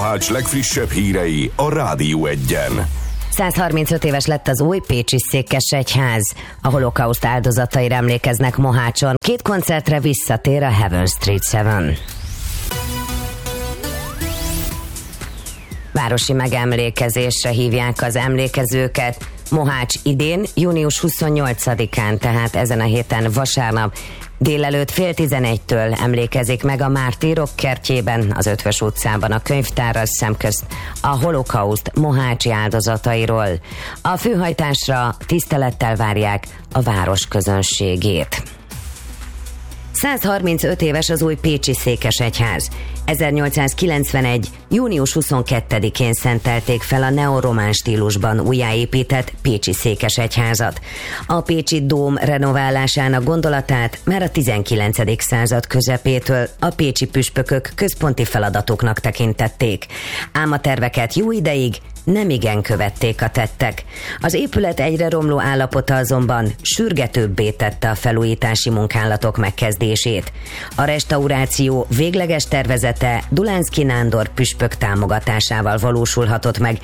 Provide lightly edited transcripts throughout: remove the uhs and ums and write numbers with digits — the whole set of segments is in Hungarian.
Mohács legfrissebb hírei a Rádió Egyen. 135 éves lett az új pécsi székesegyház. A holokauszt áldozataira emlékeznek Mohácson. 2 koncertre visszatér a Heaven Street 7. Városi megemlékezésre hívják az emlékezőket. Mohács idén, június 28-án, tehát ezen a héten vasárnap, délelőtt 10:30-től emlékezik meg a Mártírok kertjében, az Ötvös utcában, a könyvtárral szemközt a holokauszt mohácsi áldozatairól. A főhajtásra tisztelettel várják a város közönségét. 135 éves az új pécsi székesegyház. 1891. június 22-én szentelték fel a neoromán stílusban újjáépített pécsi székesegyházat. A pécsi dóm renoválásának gondolatát már a 19. század közepétől a pécsi püspökök központi feladatoknak tekintették. Ám a terveket jó ideig nemigen követték a tettek. Az épület egyre romló állapota azonban sürgetőbbé tette a felújítási munkálatok megkezdését. A restauráció végleges tervezete Dulánszky Nándor püspök támogatásával valósulhatott meg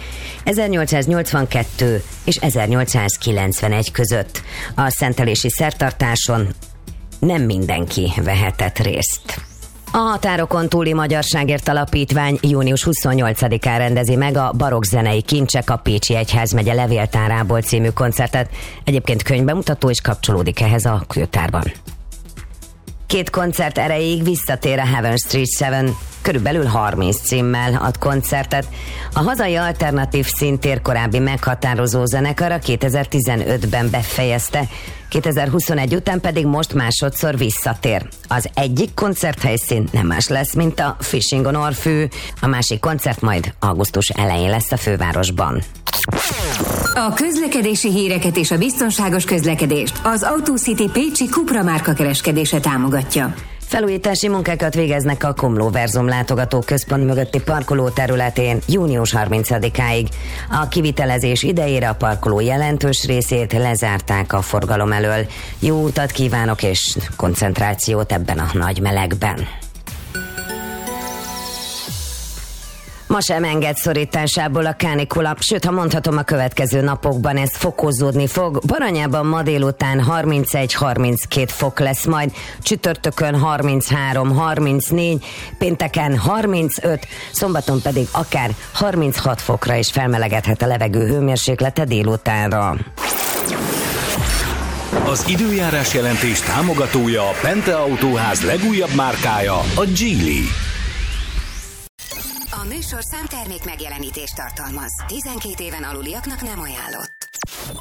1882 és 1891 között. A szentelési szertartáson nem mindenki vehetett részt. A Határokon túli Magyarságért Alapítvány június 28-án rendezi meg a Barokkzenei kincsek a Pécsi Egyházmegye levéltárából című koncertet. Egyébként könyvbemutató is kapcsolódik ehhez a kőtárban. 2 koncert erejéig visszatér a Heaven Street 7. Körülbelül 30 címmel ad koncertet. A hazai alternatív színtér korábbi meghatározó zenekara 2015-ben befejezte, 2021 után pedig most másodszor visszatér. Az egyik koncerthelyszín nem más lesz, mint a Fishing on Orfű, a másik koncert majd augusztus elején lesz a fővárosban. A közlekedési híreket és a biztonságos közlekedést az AutoCity Pécsi Cupra márka kereskedése támogatja. Felújítási munkákat végeznek a Komló-Verzum látogatóközpont mögötti parkoló területén június 30-áig. A kivitelezés idejére a parkoló jelentős részét lezárták a forgalom elől. Jó utat kívánok és koncentrációt ebben a nagy melegben. Ma sem enged szorításából a kánikula, sőt, ha mondhatom, a következő napokban ez fokozódni fog. Baranyában ma délután 31-32 fok lesz majd, csütörtökön 33-34, pénteken 35, szombaton pedig akár 36 fokra is felmelegedhet a levegő hőmérséklete délutánra. Az időjárás jelentés támogatója a Pente Autóház legújabb márkája, a Geely. A műsorszám termék megjelenítést tartalmaz. 12 éven aluliaknak nem ajánlott.